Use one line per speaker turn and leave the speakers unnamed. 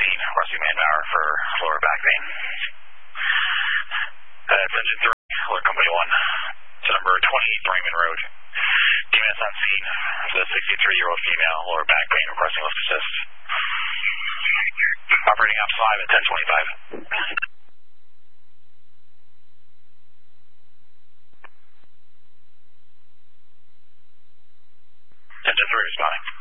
requesting manpower for lower back pain. Engine 3, alert company 1, to number 28 Raymond Road. DMS on scene. The 63-year-old female, lower back pain, requesting lift assist. Operating ops 5 at 10:25. Engine 3 responding.